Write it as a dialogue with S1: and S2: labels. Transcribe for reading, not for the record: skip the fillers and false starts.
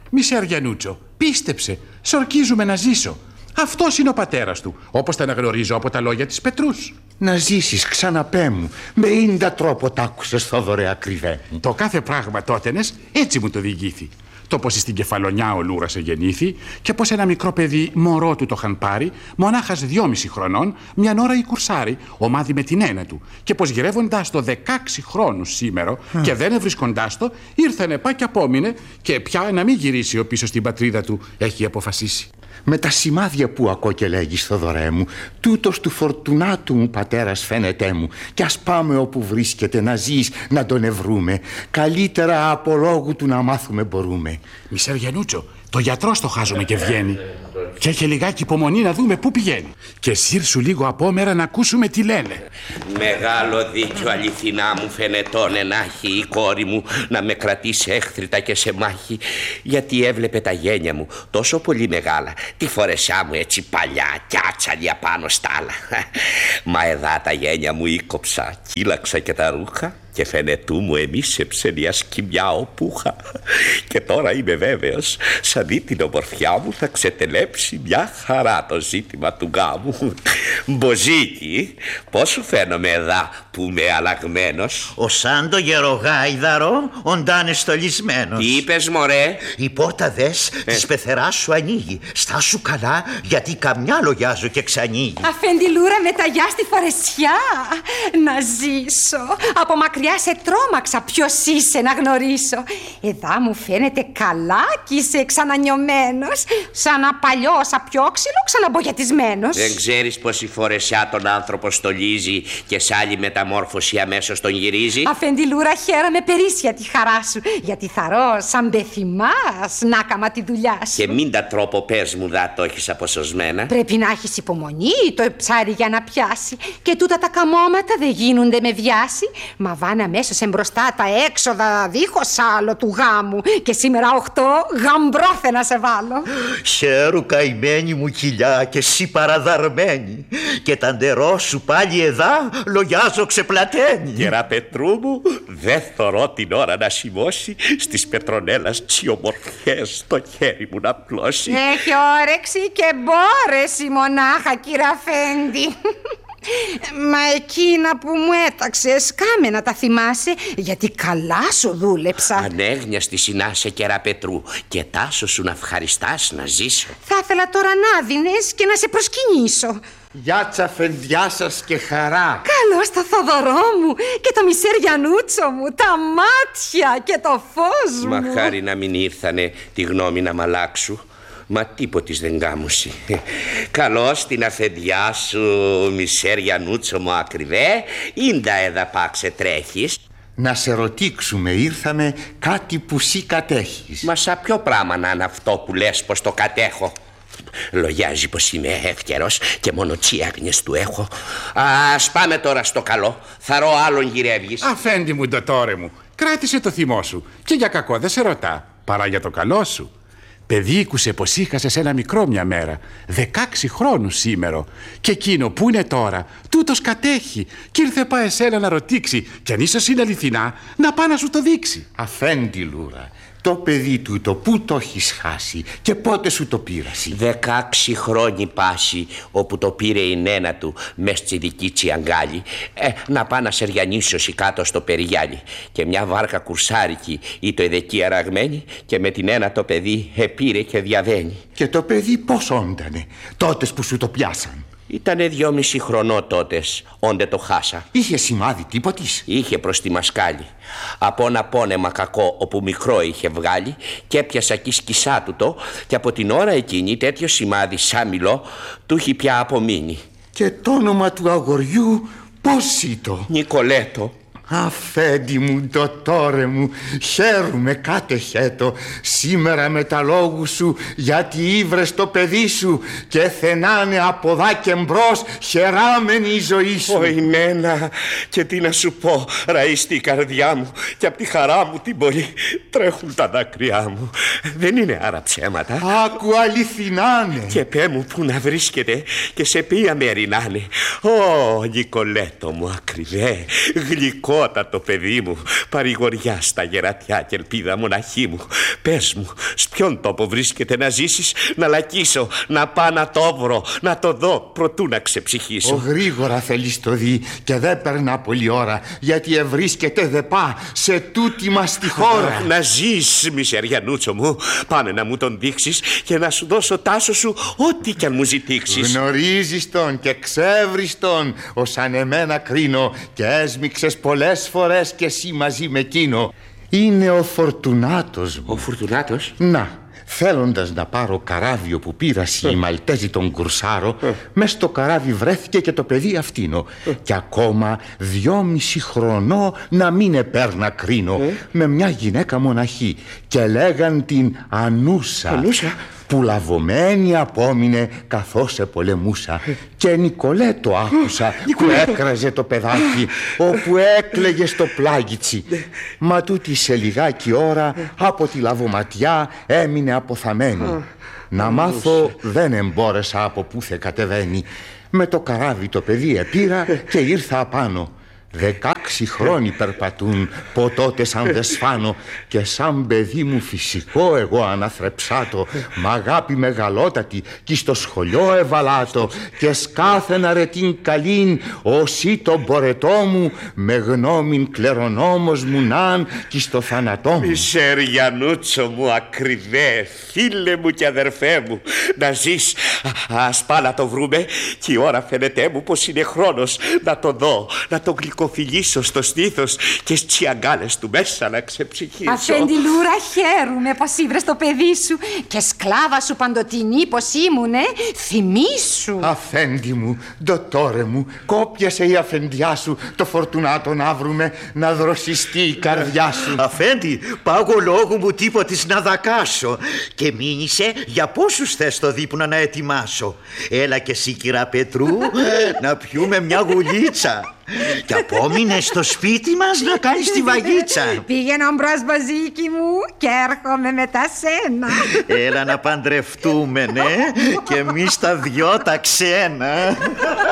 S1: Μισέρ Γιαννούτσο, πίστεψε, σ' ορκίζουμε να ζήσω. Αυτός είναι ο πατέρας του, όπως τα αναγνωρίζω από τα λόγια της Πετρούς.
S2: Να ζήσεις, ξαναπέ μου. Με ίντα τρόπο τ' άκουσες, Θόδωρε ακριβέ.
S1: Το κάθε πράγμα τότενες έτσι μου το διηγήθη. Το πως στην Κεφαλονιά ο Λούρας εγεννήθη και πως ένα μικρό παιδί μωρό του το είχαν πάρει, μονάχας 2,5 χρονών, μιαν ώρα η κουρσάρι, ομάδι με την ένα του. Και πως γυρεύοντας το 16 χρόνους σήμερα και δεν ευρισκοντάς το, ήρθανε πά και απόμεινε και πια να μην γυρίσει ο πίσω στην πατρίδα του έχει αποφασίσει.
S2: Με τα σημάδια που ακώ και λέγεις, Θοδωρέ μου, τούτος του φορτουνάτου μου πατέρας φαίνεται μου. Κι ας πάμε όπου βρίσκεται να ζεις, να τον ευρούμε. Καλύτερα από λόγου του να μάθουμε μπορούμε.
S1: Μισέρ Γιαννούτσο, το γιατρό στοχάζουμε και βγαίνει. Και έχει λιγάκι υπομονή να δούμε πού πηγαίνει. Και σύρσου λίγο απόμερα να ακούσουμε τι λένε.
S3: Μεγάλο δίκιο αληθινά μου φαινετώνε να έχει η κόρη μου να με κρατήσει έχθρητα και σε μάχη. Γιατί έβλεπε τα γένια μου τόσο πολύ μεγάλα, τη φορεσιά μου έτσι παλιά κι άτσαλια πάνω στ' άλλα. Μα εδά τα γένια μου ήκοψα, κύλαξα και τα ρούχα και φαινετού μου εμίσεψε μια σκυμιά οπούχα. Και τώρα είμαι βέβαιος, σαν δει την ομορφιά μου θα ξετελέψει μια χαρά το ζήτημα του γάμου. Μποζίκι, πώς σου φαίνομαι εδά που είμαι αλλαγμένος?
S4: Ο σαν το γερογάιδαρο οντάνε στολισμένος.
S3: Τι είπες μωρέ?
S4: Η πόρτα δες της πεθεράς σου ανοίγει. Στάσου καλά γιατί καμιά λογιάζω και ξανοίγει.
S5: Αφέντη Λούρα με τα γιά στη φορεσιά. Να ζήσω. Από μακριά σε τρόμαξα ποιος είσαι να γνωρίσω. Εδά μου φαίνεται καλά κι είσαι ξανανιωμένος. Σαν να παλιό σαπιόξυλο ξαναμπογιατισμένος.
S3: Δεν ξέρεις πως η φορεσιά τον άνθρωπο στολίζει και σ' άλλη μεταμόρφωση αμέσως τον γυρίζει?
S5: Αφέντη Λούρα, χαίρομαι περίσσια τη χαρά σου. Γιατί θαρώ σαν δε θυμάς να κάμα τη δουλειά σου.
S3: Και μην τα τρόπο πες μου δα το έχεις αποσωσμένα.
S5: Πρέπει να έχεις υπομονή το ψάρι για να πιάσει. Και τούτα τα καμώματα δεν γίνονται με βιάση. Μα βάνε αμέσως εμπροστά τα έξοδα δίχως άλλο του γάμου. Και σήμερα 8 γαμπρόθε να σε βάλω.
S4: Χαίρου καημένη μου κοιλιά και εσύ παραδαρμένη. Και τα ντερό σου πάλι εδά λογιάζω ξεπλαταίνει.
S3: Γερά Πετρού μου, δεν θωρώ την ώρα να σημώσει στις Πετρονέλας τσιομορφιές το χέρι μου να πλώσει.
S5: Έχει όρεξη και μπόρεση μονάχα, κύρα Αφέντη. Μα εκείνα που μου έταξες κάμε να τα θυμάσαι, γιατί καλά σου δούλεψα.
S3: Ανέγνιαστη συνάσε κερά Πετρού και τάσο σου να ευχαριστάς να ζήσω.
S5: Θα ήθελα τώρα να δίνες και να σε προσκυνήσω.
S2: Γεια τσαφεντιά σας και χαρά.
S5: Καλώς το Θοδωρό μου και το Μισέρ Γιαννούτσο μου, τα μάτια και το φως μου.
S3: Μα χάρη να μην ήρθανε τη γνώμη να μ' αλλάξου. Μα τίποτης δεν κάμουσει. Καλώς την αφεντιά σου, Μισέρ Γιαννούτσο μου ακριβέ. Ίντα εδαπάξε τρέχεις.
S2: Να σε ρωτήξουμε, ήρθαμε κάτι που σύ κατέχεις.
S3: Μα σαν ποιο πράγμα να είναι αυτό που λες πως το κατέχω? Λογιάζει πως είμαι εύκαιρος και μόνο τσιάγνιες του έχω. Ας πάμε τώρα στο καλό. Θαρώ άλλον γυρεύγεις.
S1: Αφέντη μου, ντοτόρε μου, κράτησε το θυμό σου. Και για κακό δεν σε ρωτά, παρά για το καλό σου. Παιδίκουσε πως είχασες ένα μικρό μια μέρα, 16 χρόνους σήμερα. Και εκείνο που είναι τώρα, τούτος κατέχει. Κι ήρθε πά εσένα να ρωτήξει. Κι αν ίσως είναι αληθινά, να πά να σου το δείξει.
S2: Αφέντη Λούρα, το παιδί του το πού το έχεις χάσει και πότε σου το πήρασαι?
S3: 16 χρόνια πάση όπου το πήρε η νένα του μες στη δική τσιαγκάλη. Να πά να σεριανίσωση κάτω στο περιγιάλι. Και μια βάρκα κουρσάρικη ή το εδεκή αραγμένη και με την ένα το παιδί επήρε και διαβαίνει.
S2: Και το παιδί πώς όντανε τότες που σου το πιάσαν?
S3: Ήτανε 2,5 χρονό τότες, όντε το χάσα.
S2: Είχε σημάδι τίποτης?
S3: Είχε προς τη μασκάλη. Από ένα πόνεμα κακό όπου μικρό είχε βγάλει και έπιασα εκεί σκισά του το και από την ώρα εκείνη τέτοιο σημάδι σαν μιλό του έχει πια απομείνει.
S2: Και το όνομα του αγοριού πώς ήτο?
S3: Νικολέτο.
S2: Αφέντη μου, ντοτόρε μου, χαίρομαι κάτεχέτο σήμερα με τα λόγου σου, γιατί ήβρες το παιδί σου και θενάνε από δά και μπρος χαιράμενη η ζωή σου.
S3: Ωημένα, και τι να σου πω, ραίστη η καρδιά μου και απ' τη χαρά μου την πολύ τρέχουν τα δάκρυά μου. Δεν είναι άρα ψέματα?
S2: Άκου, αληθινάνε.
S3: Και πέ μου που να βρίσκεται και σε ποια μέρη να είναι. Ω, Νικολέτο μου ακριβέ, γλυκό αγιότατο παιδί μου, παρηγοριά στα γερατιά και ελπίδα μοναχή μου, πες μου, σ' ποιον τόπο βρίσκεται να ζήσεις, να λακίσω, να πάω να το βρω, να το δω, προτού να ξεψυχήσω.
S2: Γρήγορα θέλεις το δει και δεν περνά πολλή ώρα, γιατί ευρίσκεται δε πά σε τούτη μας τη χώρα.
S3: Να ζεις, μισεριανούτσο μου, πάνε να μου τον δείξεις και να σου δώσω τάσο σου ό,τι κι αν μου ζητήξεις.
S2: Γνωρίζεις τον και ξέβρεις τον, ως αν εμένα κρίνω, και έσμιξες πολλές φορές και εσύ μαζί με εκείνο. Είναι ο Φορτουνάτος μου.
S3: Ο Φορτουνάτος?
S2: Να, θέλοντας να πάρω καράβιο που πήρασε η Μαλτέζη τον Κουρσάρο, μες στο καράβι βρέθηκε και το παιδί αυτίνο. Και ακόμα 2,5 χρονό να μην επέρνα κρίνω, με μια γυναίκα μοναχή, και λέγαν την Ανούσα.
S3: Ανούσα?
S2: Που λαβωμένη απόμεινε καθώς επολεμούσα. Και Νικολέτο άκουσα που έκραζε το παιδάκι, όπου έκλαιγε στο πλάγιτσι. Μα τούτη σε λιγάκι ώρα από τη λαβωματιά έμεινε αποθαμένη. Να μάθω δεν εμπόρεσα από πού θε κατεβαίνει. Με το καράβι το παιδί επήρα και ήρθα απάνω. 16 χρόνια περπατούν, ποτότε σαν δε σφάνω, και σαν παιδί μου φυσικό εγώ αναθρεψάτο, μ' αγάπη μεγαλότατη κι στο σχολείο ευαλάτο, και σκάθενα ρε την καλήν όσοι τον μπορετό μου, με γνώμην κληρονόμος μου ναν κι στο θάνατό μου.
S3: Μισεριανούτσο μου ακριβέ, φίλε μου και αδερφέ μου, να ζεις. Ας πάω να το βρούμε, και η ώρα φαίνεται μου πως είναι χρόνος να το δω, να το γλυκοφιλήσω στο στήθος και στις αγκάλες του μέσα να ξεψυχήσω.
S5: Αφέντη Λούρα, χαίρομαι πως ήβρες το παιδί σου, και σκλάβα σου παντοτινή πως ήμουνε, θυμήσου.
S2: Αφέντη μου, ντοτόρε μου, κόπιασε η αφεντιά σου το Φορτουνάτο να βρούμε, να δροσιστεί η καρδιά σου.
S4: Αφέντη, πάγω λόγου μου τίποτης να δακάσω, και μείνησε για πόσους θες το δείπνο να ετοιμάσω. Έλα και εσύ, κυρά Πετρού, να πιούμε μια γουλίτσα. Και απόμεινε στο σπίτι μας να κάνεις τη βαγίτσα.
S5: Πήγαινε μπρος, Μπαζίκι μου, και έρχομαι μετά σένα.
S4: Έλα να παντρευτούμε, ναι, και εμείς τα δυο τα ξένα.